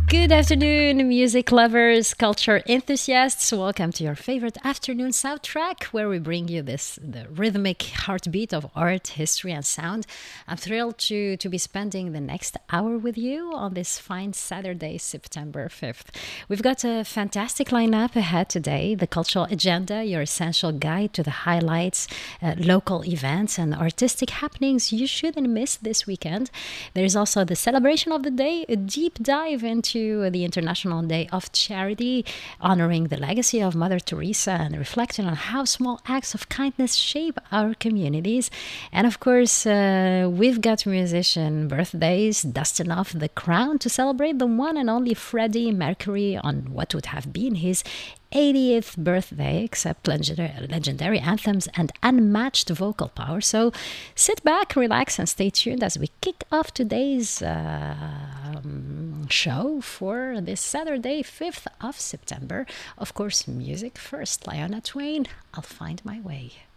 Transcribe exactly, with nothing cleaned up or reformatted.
Good afternoon, music lovers, culture enthusiasts. Welcome to your favorite afternoon soundtrack, where we bring you this the rhythmic heartbeat of art, history, and sound. I'm thrilled to to be spending the next hour with you on this fine Saturday, September fifth. We've got a fantastic lineup ahead today. The cultural agenda, your essential guide to the highlights, uh, local events, and artistic happenings you shouldn't miss this weekend. There's also the celebration of the day, a deep dive into the International Day of Charity, honoring the legacy of Mother Teresa and reflecting on how small acts of kindness shape our communities. And of course, uh, we've got musician birthdays, dusting off the crown to celebrate the one and only Freddie Mercury on what would have been his eightieth birthday, except legendary, legendary anthems and unmatched vocal power. So sit back, relax, and stay tuned as we kick off today's uh, um, show for this Saturday, fifth of September. Of course, music first. Lionel Twain, I'll Find My Way.